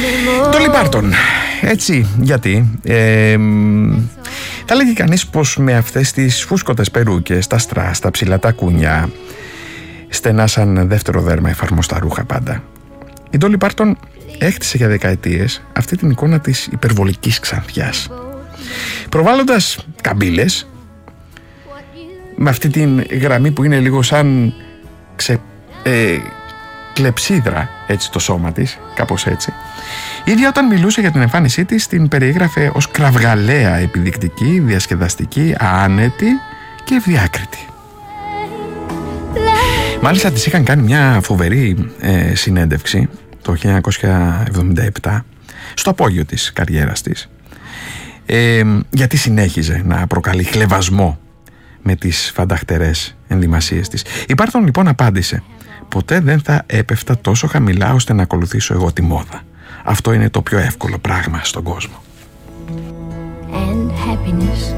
Ντόλι Πάρτον. Έτσι, γιατί θα λέγει κανείς πως με αυτές τις φούσκωτες περούκες, τα στρά, τα ψηλά τα κούνια, στενά σαν δεύτερο δέρμα εφαρμοστά ρούχα πάντα, η Ντόλι Πάρτον έκτισε για δεκαετίες αυτή την εικόνα της υπερβολικής ξανθιάς, προβάλλοντας καμπύλες με αυτή την γραμμή που είναι λίγο σαν κλεψίδρα, έτσι, το σώμα της, κάπως έτσι. Η ίδια όταν μιλούσε για την εμφάνισή της την περιέγραφε ως κραυγαλαία, επιδεικτική, διασκεδαστική, άνετη και ευδιάκριτη. Μάλιστα της είχαν κάνει μια φοβερή συνέντευξη το 1977 στο απόγειο της καριέρας της, γιατί συνέχιζε να προκαλεί χλευασμό με τις φανταχτερές ενδυμασίες της. Η Πάρτον λοιπόν απάντησε: «Ποτέ δεν θα έπεφτα τόσο χαμηλά ώστε να ακολουθήσω εγώ τη μόδα. Αυτό είναι το πιο εύκολο πράγμα στον κόσμο». And happiness.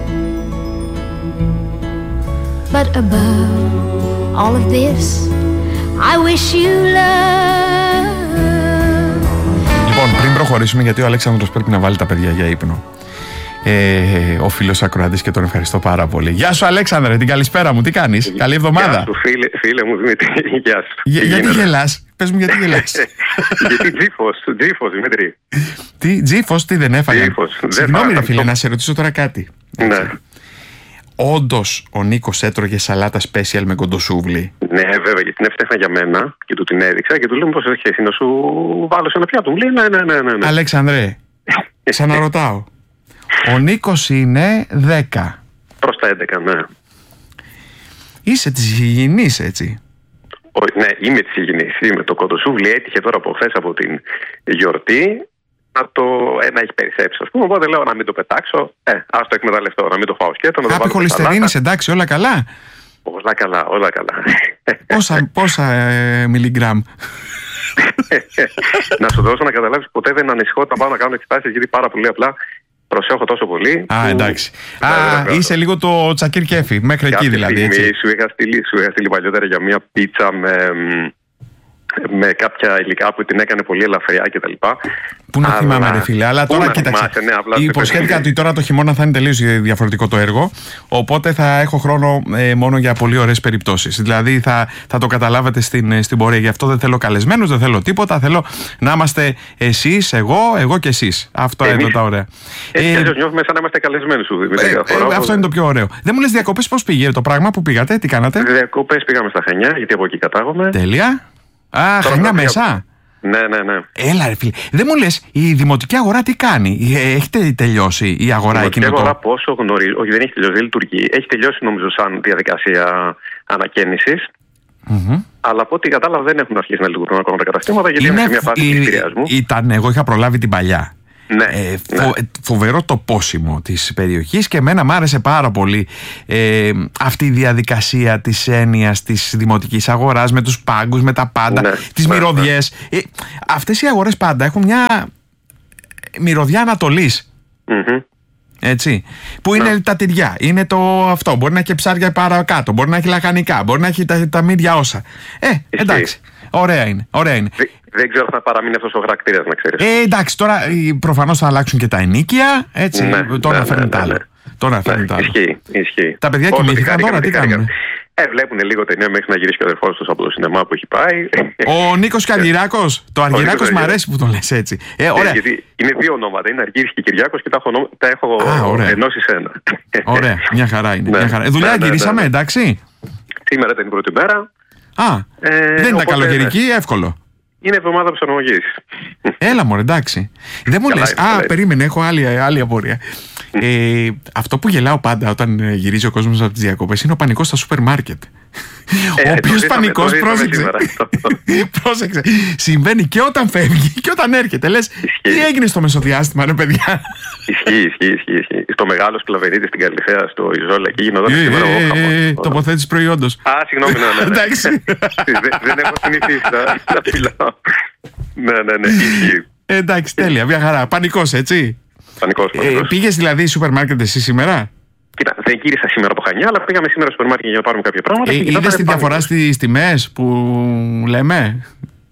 But above all of this, I wish you love. Λοιπόν, πριν προχωρήσουμε, γιατί ο Αλέξανδρος πρέπει να βάλει τα παιδιά για ύπνο, ο φίλος ακροατής, και τον ευχαριστώ πάρα πολύ. Γεια σου Αλέξανδρε, την καλησπέρα μου, τι κάνεις? Καλή εβδομάδα. Γεια σου φίλε μου Δημήτρη, γεια σου. Γιατί γελάς? Πες μου γιατί γελάς. Γιατί τζίφος Δημήτρη. Τι, τζίφος, τι δεν έφαγα? Συγγνώμη ρε φίλε, να σε ρωτήσω τώρα κάτι. Ναι. Όντως ο Νίκος έτρωγε σαλάτα special με κοντοσούβλι? Ναι βέβαια, γιατί την έφτιαχνα για μένα και του την έδειξα και του λέω πως έχει να σου βάλω σε ένα πιάτο. Μου λέει ναι. Αλέξανδρε, ξαναρωτάω. Ο Νίκος είναι 10. Προς τα 11, ναι. Είσαι της υγιεινής, έτσι? Ναι, είμαι της υγιεινής. Το κοντοσούβλι έτυχε τώρα από χθες από την γιορτή να έχει περισσέψει, ας πούμε. Οπότε λέω να μην το πετάξω. Ας το εκμεταλλευτώ, να μην το φάω σκέτο. Άπη χολυστερίνης, εντάξει, όλα καλά? Όλα καλά. Πόσα μιλιγκράμμ? Να σου δώσω να καταλάβεις, ποτέ δεν ανησυχώ όταν πάω να κάνω εξετάσεις, γιατί πάρα πολύ απλά προσέχω τόσο πολύ. Εντάξει. Είσαι λίγο το τσακίρ κέφι, μέχρι εκεί δηλαδή. Έτσι. Σου είχα στείλει παλιότερα για μια πίτσα με κάποια υλικά που την έκανε πολύ ελαφριά κτλ. Πού να θυμάμαι ρε φίλε, αλλά τώρα κοίταξε. Υποσχέθηκα ότι τώρα το χειμώνα θα είναι τελείως διαφορετικό το έργο, οπότε θα έχω χρόνο μόνο για πολύ ωραίες περιπτώσεις. Δηλαδή θα το καταλάβετε στην πορεία. Γι' αυτό δεν θέλω καλεσμένους, δεν θέλω τίποτα. Θέλω να είμαστε εσείς, εγώ και εσείς. Αυτό είναι τα ωραία. Έτσι αλλιώς νιώθουμε σαν να είμαστε καλεσμένοι σου, Δημήτρη. Αυτό είναι το πιο ωραίο. Δεν μου λες διακοπές πώς πήγε το πράγμα που πήγατε, τι κάνατε? Διακοπές πήγαμε στα Χανιά, γιατί από εκεί κατάγομαι. Τέλεια. Χανιά μέσα. Ναι. Έλα ρε φίλε, δεν μου λες η δημοτική αγορά τι κάνει? Έχετε τελειώσει η αγορά εκείνο? Η δημοτική αγορά πόσο γνωρίζω, όχι δεν έχει τελειώσει, δεν λειτουργεί. Έχει τελειώσει νομίζω σαν διαδικασία ανακαίνησης. Αλλά από ό,τι κατάλαβα δεν έχουν αρχίσει να λειτουργούν ακόμα τα καταστήματα, γιατί είναι σε μια φάση πληστηριασμού. Εγώ είχα προλάβει την παλιά. Ναι. Φοβερό το πόσιμο της περιοχής και εμένα μ' άρεσε πάρα πολύ αυτή η διαδικασία της έννοιας της δημοτικής αγοράς με τους πάγκους, με τα πάντα, τις μυρωδιές. Αυτές οι αγορές πάντα έχουν μια μυρωδιά Ανατολής. Έτσι, που είναι τα τυριά, είναι το αυτό. Μπορεί να έχει ψάρια παρακάτω, μπορεί να έχει λαχανικά, μπορεί να έχει τα μύδια όσα. Εντάξει, ωραία είναι. Δεν ξέρω αν θα παραμείνει αυτός ο χαρακτήρας, να ξέρεις. Εντάξει, τώρα προφανώς θα αλλάξουν και τα ενίκια. Έτσι, τώρα φέρνει τα άλλα. Ισχύει. Τα παιδιά κοιμήθηκαν τώρα, τι κάνουν? Βλέπουν λίγο ταινία μέχρι να γυρίσει και ο αδερφός τους από το σινεμά που έχει πάει. Ο Νίκος και ο Αργυράκος. Το Αργυράκος μ' αρέσει που τον λες έτσι. Ωραία. Γιατί είναι δύο ονόματα. Είναι Αργύρης και Κυριάκος και τα έχω ενώσει σε ένα. Ωραία, μια χαρά είναι. Δουλειά γυρίσαμε, εντάξει. Σήμερα ήταν η πρώτη μέρα. Δεν ήταν καλοκαιρική, εύκολο. Είναι εβδομάδα προσαρμογής. Έλα μωρέ, εντάξει. Δεν μου λες. Περίμενε, έχω άλλη απορία. Αυτό που γελάω πάντα όταν γυρίζει ο κόσμος από τις διακοπές είναι ο πανικός στα σούπερ μάρκετ. Ο οποίος πανικός, πρόσεξε, συμβαίνει και όταν φεύγει και όταν έρχεται. Λες, τι έγινε στο μεσοδιάστημα, ρε παιδιά? Ισχύει. Στο μεγάλο σκλαβερίδι στην Καλυθέα, στο Ιζόλα, εκεί γινόταν σήμερα τοποθέτηση προϊόντος. Συγγνώμη, ναι. Εντάξει. Δεν έχω συνηθίσει να φυλάω. Ναι, ισχύει. Εντάξει, τέλεια, μια χαρά. Πανικός, έτσι. Πανικός. Πήγες δηλαδή σούπερ μάρκετ εσύ σήμερα? Κοίτα, δεν γύρισα σήμερα από Χανιά, αλλά πήγαμε σήμερα στο σούπερ μάρκετ για να πάρουμε κάποια πράγματα. Είδες τη διαφορά στις τιμές που λέμε?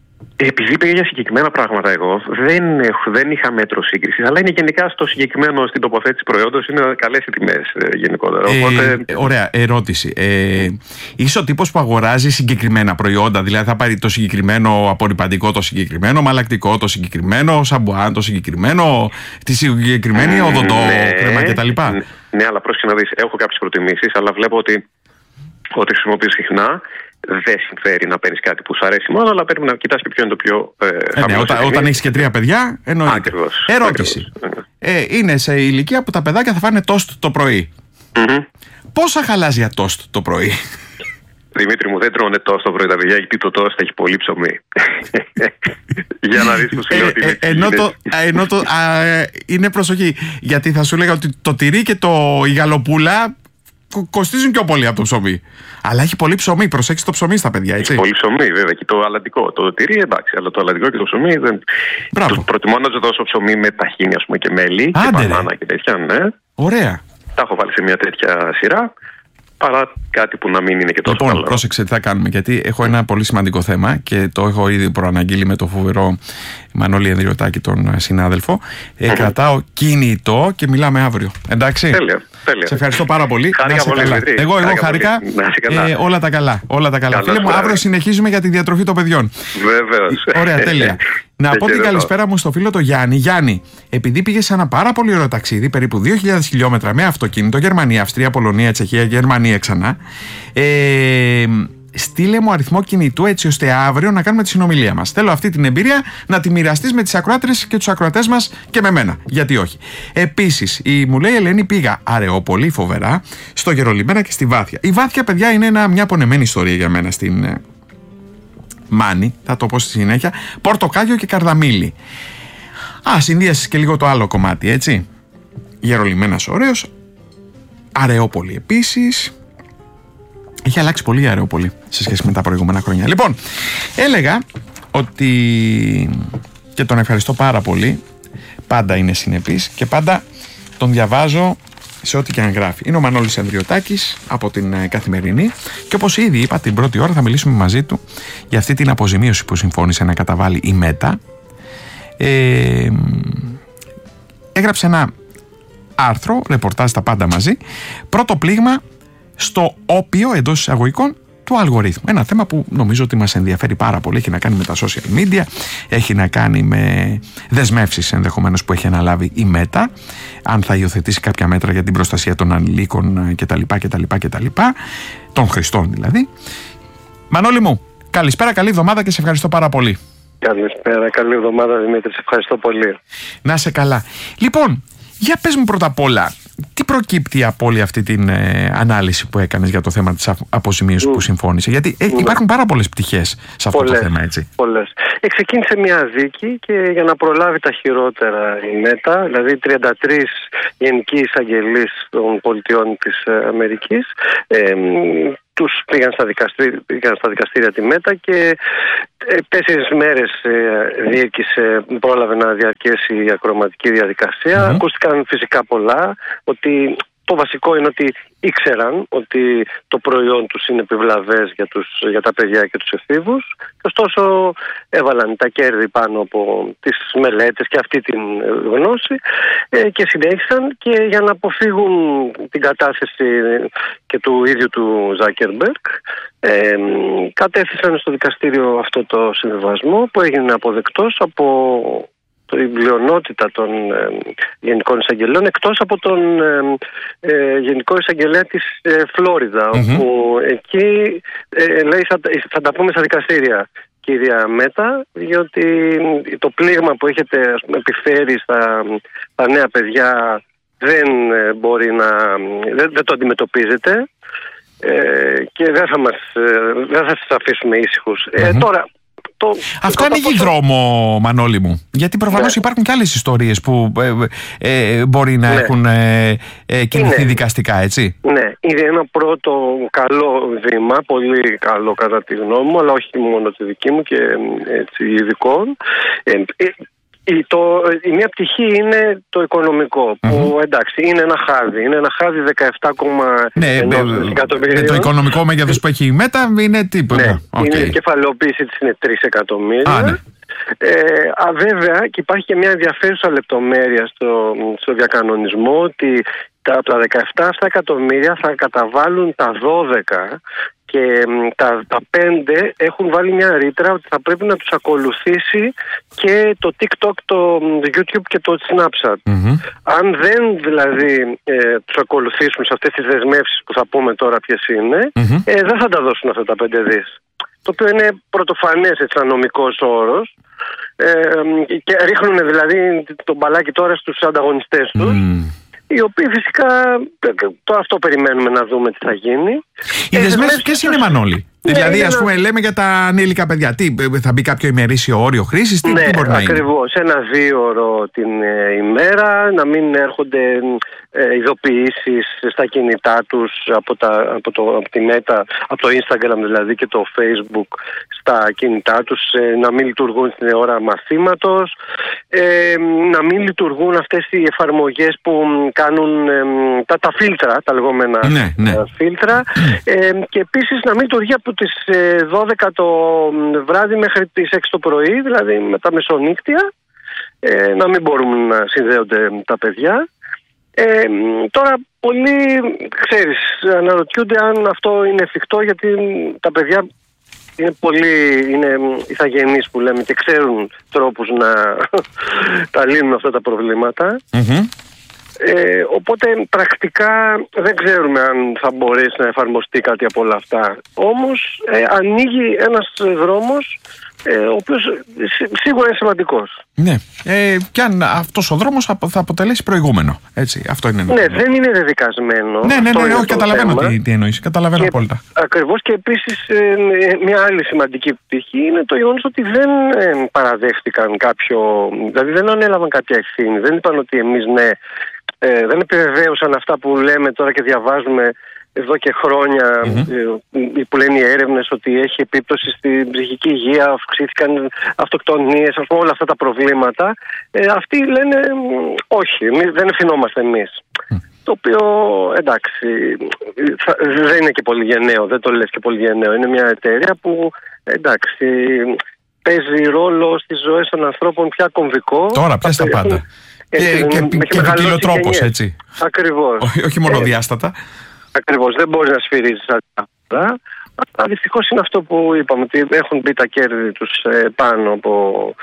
Επειδή πήγα για συγκεκριμένα πράγματα εγώ, δεν είχα μέτρο σύγκρισης, αλλά είναι γενικά στην τοποθέτηση προϊόντος είναι καλές οι τιμές γενικότερα. Οπότε... Ωραία, ερώτηση. Είσαι ο τύπος που αγοράζει συγκεκριμένα προϊόντα, δηλαδή θα πάρει το συγκεκριμένο απορρυπαντικό, το συγκεκριμένο μαλακτικό, το συγκεκριμένο σαμπουάν, το συγκεκριμένο, τη συγκεκριμένη οδοντό κρέμα κτλ. Ναι, αλλά πρόσεχε να δεις, έχω κάποιες προτιμήσεις, αλλά βλέπω ότι χρησιμοποιώ συχνά. Δεν συμφέρει να παίρνεις κάτι που σου αρέσει μόνο, αλλά πρέπει να κοιτάς και ποιο είναι το πιο χαμηλό. Όταν έχεις και 3 παιδιά, εννοείται. Ακριβώς. Ερώτηση. Είναι σε ηλικία που τα παιδάκια θα φάνε τόστ το πρωί. Πόσα χαλάζια τόστ το πρωί? Δημήτρη μου, δεν τρώνε τόστ το πρωί τα παιδιά, γιατί το τόστ έχει πολύ ψωμί. Για να δεις που σου λέω ότι ενώ είναι προσοχή, γιατί θα σου λέγα ότι το τυρί και η γαλοπούλα κοστίζουν πιο πολύ από το ψωμί. Αλλά έχει πολύ ψωμί, προσέξτε το ψωμί στα παιδιά, έτσι. Έχει πολύ ψωμί, βέβαια, και το αλαντικό. Το τυρί, εντάξει, αλλά το αλαντικό και το ψωμί δεν. Προτιμώ να του δώσω ψωμί με ταχίνι, ας πούμε, και μέλι. Και μπανάνα και τέτοια, ναι. Ωραία. Τα έχω βάλει σε μια τέτοια σειρά. Παρά κάτι που να μην είναι και τόσο καλό. Λοιπόν, πρόσεξε τι θα κάνουμε, γιατί έχω ένα πολύ σημαντικό θέμα και το έχω ήδη προαναγγείλει με το φοβερό Μανώλη Ανδριωτάκη, τον συνάδελφο. Κρατάω κινητό και μιλάμε αύριο. Εντάξει. Τέλεια. Σε ευχαριστώ πάρα πολύ. Χάρηκα πολύ, Δημήτρη. Εγώ χάρηκα. Όλα τα καλά. Φίλε μου, αύριο συνεχίζουμε για τη διατροφή των παιδιών. Βεβαίως. Ωραία, τέλεια. Να πω την καλησπέρα μου στο φίλο το Γιάννη. Γιάννη, επειδή πήγε σε ένα πάρα πολύ ωραίο ταξίδι, περίπου 2.000 χιλιόμετρα με αυτοκίνητο, Γερμανία, Αυστρία, Πολωνία, Τσεχία, Γερμανία ξανά. Στείλε μου αριθμό κινητού έτσι ώστε αύριο να κάνουμε τη συνομιλία μας. Θέλω αυτή την εμπειρία να τη μοιραστείς με τις ακροάτρες και τους ακροατές μας και με μένα. Γιατί όχι. Επίσης, μου λέει η Ελένη, πήγα Αρεόπολη, φοβερά, στο Γερολιμένα και στη Βάθια. Η Βάθια, παιδιά, είναι μια πονεμένη ιστορία για μένα στην Μάνη, θα το πω στη συνέχεια. Πορτοκάλιο και Καρδαμίλι. Συνδύασες και λίγο το άλλο κομμάτι, έτσι. Γερολιμένας ωραίος. Αρεόπολη επίσης. Έχει αλλάξει πολύ η Αρεόπολη σε σχέση με τα προηγούμενα χρόνια. Λοιπόν, έλεγα ότι και τον ευχαριστώ πάρα πολύ. Πάντα είναι συνεπής και πάντα τον διαβάζω σε ό,τι και αν γράφει. Είναι ο Μανώλης Ανδριωτάκης από την Καθημερινή και όπως ήδη είπα την πρώτη ώρα θα μιλήσουμε μαζί του για αυτή την αποζημίωση που συμφώνησε να καταβάλει η ΜΕΤΑ. Έγραψε ένα άρθρο, ρεπορτάζ τα πάντα μαζί, πρώτο πλήγμα στο όπιο εντός εισαγωγικών του αλγορίθμου. Ένα θέμα που νομίζω ότι μας ενδιαφέρει πάρα πολύ. Έχει να κάνει με τα social media, έχει να κάνει με δεσμεύσεις ενδεχομένως που έχει αναλάβει η ΜΕΤΑ, αν θα υιοθετήσει κάποια μέτρα για την προστασία των ανηλίκων κτλ. Των χρηστών δηλαδή. Μανώλη μου, καλησπέρα, καλή εβδομάδα και σε ευχαριστώ πάρα πολύ. Καλησπέρα, καλή εβδομάδα Δημήτρη, σε ευχαριστώ πολύ. Να σε καλά. Λοιπόν, για πες μου πρώτα απ' όλα, τι προκύπτει από όλη αυτή την ανάλυση που έκανες για το θέμα της αποζημίωσης που συμφώνησε? Γιατί υπάρχουν πάρα πολλές πτυχές σε αυτό το θέμα, έτσι. Πολλές. Ξεκίνησε μια δίκη και για να προλάβει τα χειρότερα η ΜΕΤΑ, δηλαδή 33 γενικοί εισαγγελείς των πολιτιών της Αμερικής, τους πήγαν στα δικαστήρια τη ΜΕΤΑ και 4 μέρες πρόλαβε να διαρκέσει η ακροματική διαδικασία. Ακούστηκαν φυσικά πολλά, ότι το βασικό είναι ότι ήξεραν ότι το προϊόν τους είναι επιβλαβές για τα παιδιά και τους εφήβους, και ωστόσο έβαλαν τα κέρδη πάνω από τις μελέτες και αυτή την γνώση και συνέχισαν, και για να αποφύγουν την κατάθεση και του ίδιου του Ζάκερμπεργκ κατέθεσαν στο δικαστήριο αυτό το συμβιβασμό που έγινε αποδεκτός από την πλειονότητα των γενικών εισαγγελέων, εκτός από τον γενικό εισαγγελέα της Φλόριδα, όπου εκεί λέει θα τα πούμε στα δικαστήρια, κυρία Μέτα, διότι το πλήγμα που έχετε επιφέρει στα νέα παιδιά δεν μπορεί δεν το αντιμετωπίζετε και δεν θα σας αφήσουμε ήσυχους. Τώρα, αυτό ανοίγει δρόμο, Μανώλη μου. Γιατί προφανώς υπάρχουν και άλλες ιστορίες που μπορεί να έχουν κινηθεί δικαστικά, έτσι. Ναι, είναι ένα πρώτο καλό βήμα, πολύ καλό κατά τη γνώμη μου, αλλά όχι μόνο τη δική μου και ειδικών. Η μία πτυχή είναι το οικονομικό, που εντάξει είναι ένα χάδι. Είναι ένα χάδι 17,1 δισεκατομμύρια. Το οικονομικό μέγεθος που έχει η Μέτα είναι τίποτα. Ναι, η κεφαλαιοποίηση της είναι 3 εκατομμύρια. Βέβαια, και υπάρχει και μια ενδιαφέρουσα λεπτομέρεια στο διακανονισμό, ότι από τα 17 εκατομμύρια θα καταβάλουν τα 12 και τα 5 έχουν βάλει μια ρήτρα ότι θα πρέπει να τους ακολουθήσει και το TikTok, το YouTube και το Snapchat. Αν δεν δηλαδή τους ακολουθήσουν σε αυτές τις δεσμεύσεις που θα πούμε τώρα ποιες είναι, δεν θα τα δώσουν αυτά τα 5 δις. Το οποίο είναι πρωτοφανές νομικός όρος. Και ρίχνουν δηλαδή το μπαλάκι τώρα στους ανταγωνιστές τους, οι οποίοι φυσικά αυτό περιμένουμε να δούμε τι θα γίνει. Οι δεσμεύσεις ποιες είναι, Μανώλη? Δηλαδή, ας πούμε, λέμε για τα ανήλικα παιδιά. Τι, θα μπει κάποιο ημερήσιο όριο χρήσης, τι μπορεί να είναι? Ακριβώς. 1-2ωρο την ημέρα, να μην έρχονται ειδοποιήσεις στα κινητά τους από τη Μέτα, από το Instagram δηλαδή και το Facebook στα κινητά τους, να μην λειτουργούν στην ώρα μαθήματος, να μην λειτουργούν αυτές οι εφαρμογές που κάνουν τα φίλτρα, τα λεγόμενα φίλτρα, και επίσης να μην λειτουργεί από τις 12 το βράδυ μέχρι τις 6 το πρωί, δηλαδή με τα μεσονύκτια, να μην μπορούν να συνδέονται τα παιδιά. Τώρα πολλοί, ξέρεις, αναρωτιούνται αν αυτό είναι εφικτό, γιατί τα παιδιά είναι ηθαγενείς που λέμε και ξέρουν τρόπους να τα λύνουν αυτά τα προβλήματα. Οπότε πρακτικά δεν ξέρουμε αν θα μπορέσει να εφαρμοστεί κάτι από όλα αυτά. Όμως ανοίγει ένας δρόμος ο οποίος σίγουρα είναι σημαντικός. Ναι, και αν αυτός ο δρόμος θα αποτελέσει προηγούμενο. Έτσι, αυτό είναι. Ναι, δεν είναι δεδικασμένο. Ναι, όχι, καταλαβαίνω τι εννοείς. Καταλαβαίνω απόλυτα. Ακριβώς, και επίσης μια άλλη σημαντική πτυχή είναι το γεγονός ότι δεν παραδέχτηκαν δηλαδή δεν ανέλαβαν κάποια ευθύνη. Δεν είπαν ότι εμείς δεν επιβεβαίωσαν αυτά που λέμε τώρα και διαβάζουμε εδώ και χρόνια, που λένε οι έρευνες ότι έχει επίπτωση στην ψυχική υγεία, αυξήθηκαν αυτοκτονίες, ας πούμε, όλα αυτά τα προβλήματα. Αυτοί λένε όχι, δεν ευθυνόμαστε εμείς. Το οποίο, εντάξει, δεν είναι και πολύ γενναίο, δεν το λες και πολύ γενναίο. Είναι μια εταιρεία που, εντάξει, παίζει ρόλο στις ζωές των ανθρώπων πια κομβικό. Τώρα πια στα πάντα. Και ποικιλοτρόπως, έτσι. Ακριβώς. Όχι μονοδιάστατα. Ακριβώς, δεν μπορεί να σφυρίζεις αυτά. Αλλά δυστυχώς είναι αυτό που είπαμε, ότι έχουν μπει τα κέρδη τους πάνω από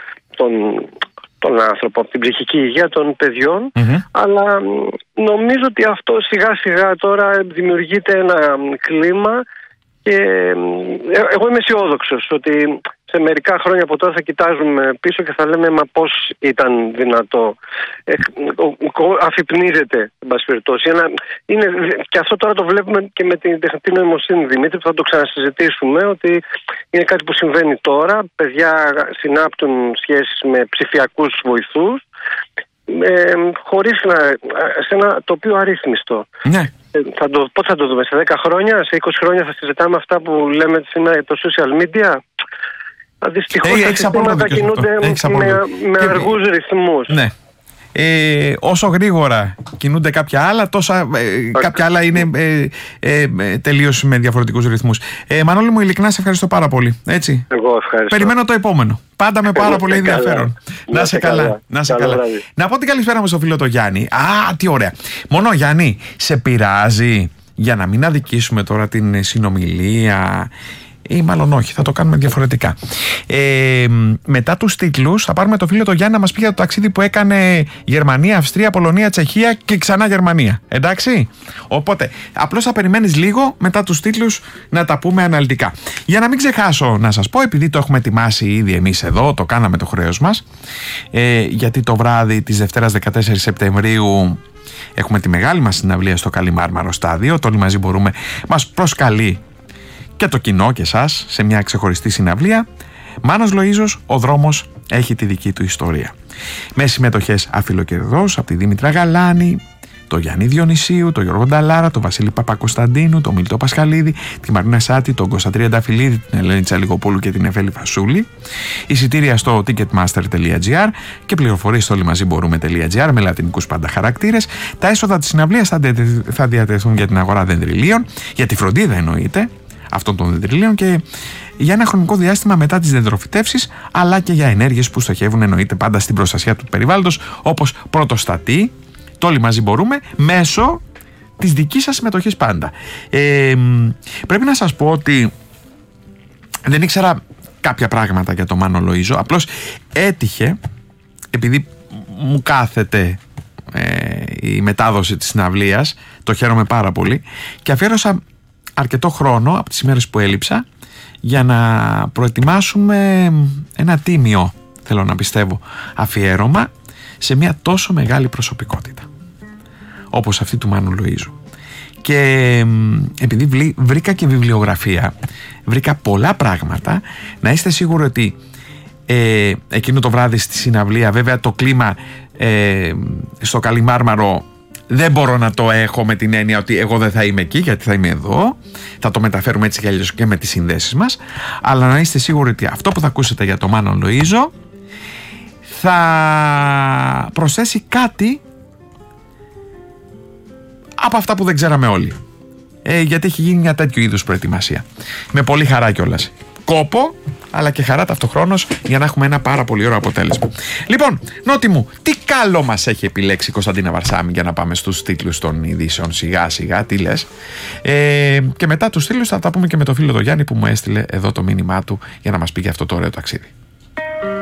τον άνθρωπο, από την ψυχική υγεία των παιδιών. Αλλά νομίζω ότι αυτό σιγά σιγά τώρα δημιουργείται ένα κλίμα, και εγώ είμαι αισιόδοξος ότι σε μερικά χρόνια από τώρα θα κοιτάζουμε πίσω και θα λέμε μα πώς ήταν δυνατό. Αφυπνίζεται, εν πάση περιπτώσει. Και αυτό τώρα το βλέπουμε και με την τεχνητή νοημοσύνη, Δημήτρη, που θα το ξανασυζητήσουμε, ότι είναι κάτι που συμβαίνει τώρα. Παιδιά συνάπτουν σχέσεις με ψηφιακούς βοηθούς, χωρίς σε ένα τοπίο αρρύθμιστο. Ναι. Πότε θα το δούμε, σε 10 χρόνια, σε 20 χρόνια θα συζητάμε αυτά που λέμε σήμερα, το social media? Δυστυχώς τα συστήματα κινούνται με αργούς ρυθμούς. Ναι. Όσο γρήγορα κινούνται κάποια άλλα, κάποια άλλα είναι τελείως με διαφορετικούς ρυθμούς. Μανώλη μου, ειλικρινά σε ευχαριστώ πάρα πολύ. Έτσι. Εγώ ευχαριστώ. Περιμένω το επόμενο. Πάντα με πάρα πολύ ενδιαφέρον. Να σε καλά. Να πω την καλησπέρα μου στο φίλο το Γιάννη. Τι ωραία. Μόνο, Γιάννη, σε πειράζει, για να μην αδικήσουμε τώρα την συνομιλία, ή μάλλον όχι, θα το κάνουμε διαφορετικά. Μετά τους τίτλους θα πάρουμε το φίλο το Γιάννη να μας πει για το ταξίδι που έκανε Γερμανία, Αυστρία, Πολωνία, Τσεχία και ξανά Γερμανία. Εντάξει. Οπότε απλώς θα περιμένεις λίγο μετά τους τίτλους να τα πούμε αναλυτικά. Για να μην ξεχάσω να σας πω, επειδή το έχουμε ετοιμάσει ήδη εμείς εδώ, το κάναμε το χρέος μας, γιατί το βράδυ της Δευτέρας 14 Σεπτεμβρίου έχουμε τη μεγάλη μας συναυλία στο Καλιμάρμαρο Στάδιο. Το Όλοι Μαζί Μπορούμε μας προσκαλεί και το κοινό και εσάς σε μια ξεχωριστή συναυλία. Μάνος Λοΐζος, ο δρόμος έχει τη δική του ιστορία. Με συμμετοχές αφιλοκερδός από τη Δήμητρα Γαλάνη, τον Γιάννη Διονυσίου, τον Γιώργο Νταλάρα, τον Βασίλη Παπακοσταντίνου, τον Μιλτό Πασχαλίδη, τη Μαρίνα Σάτη, τον Κώστα Τριανταφυλλίδη, την Ελένη Τσαλιγοπούλου και την Εφέλη Φασούλη. Εισιτήρια στο ticketmaster.gr και πληροφορίες στο όλοιμαζιμπορούμε.gr με λατινικούς πάντα χαρακτήρες. Τα έσοδα της συναυλίας θα διατεθούν για την αγορά δεντριλίων, για τη φροντίδα εννοείται αυτών των δεντριλίων και για ένα χρονικό διάστημα μετά τις δεντροφυτεύσεις, αλλά και για ενέργειες που στοχεύουν εννοείται πάντα στην προστασία του περιβάλλοντος, όπως πρωτοστατεί το Όλοι Μαζί Μπορούμε μέσω της δικής σας συμμετοχής πάντα. Πρέπει να σας πω ότι δεν ήξερα κάποια πράγματα για το Μάνο Λοΐζο, απλώς έτυχε, επειδή μου κάθεται η μετάδοση της συναυλίας, το χαίρομαι πάρα πολύ και αφιέρωσα αρκετό χρόνο από τις ημέρες που έλειψα για να προετοιμάσουμε ένα τίμιο, θέλω να πιστεύω, αφιέρωμα σε μια τόσο μεγάλη προσωπικότητα όπως αυτή του Μάνου Λοΐζου. Και επειδή βρήκα και βιβλιογραφία, βρήκα πολλά πράγματα, να είστε σίγουροι ότι εκείνο το βράδυ στη συναυλία, βέβαια το κλίμα στο Καλιμάρμαρο δεν μπορώ να το έχω με την έννοια ότι εγώ δεν θα είμαι εκεί, γιατί θα είμαι εδώ, θα το μεταφέρουμε έτσι κι αλλιώς και με τις συνδέσεις μας, αλλά να είστε σίγουροι ότι αυτό που θα ακούσετε για το Μάνο Λοΐζο θα προσθέσει κάτι από αυτά που δεν ξέραμε όλοι, γιατί έχει γίνει μια τέτοιου είδους προετοιμασία με πολύ χαρά κιόλας, κόπο αλλά και χαρά ταυτοχρόνως, για να έχουμε ένα πάρα πολύ ωραίο αποτέλεσμα. Λοιπόν, Νότι μου, τι καλό μας έχει επιλέξει η Κωνσταντίνα Βαρσάμι για να πάμε στους τίτλους των ειδήσεων σιγά σιγά, τι λες? Και μετά τους τίτλους θα τα πούμε και με το φίλο τον Γιάννη που μου έστειλε εδώ το μήνυμά του για να μας πει για αυτό το ωραίο ταξίδι.